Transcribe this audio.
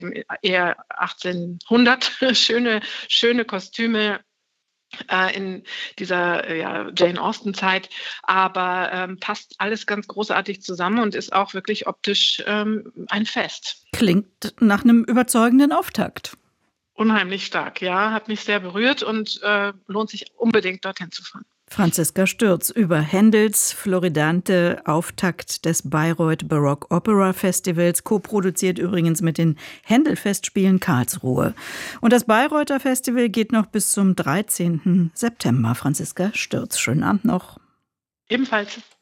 eher 1800, schöne Kostüme in dieser Jane Austen-Zeit, aber passt alles ganz großartig zusammen und ist auch wirklich optisch ein Fest. Klingt nach einem überzeugenden Auftakt. Unheimlich stark, ja, hat mich sehr berührt und lohnt sich unbedingt dorthin zu fahren. Franziska Stürz über Händels Floridante, Auftakt des Bayreuth Baroque Opera Festivals, co-produziert übrigens mit den Händel-Festspielen Karlsruhe. Und das Bayreuther Festival geht noch bis zum 13. September. Franziska Stürz, schönen Abend noch. Ebenfalls.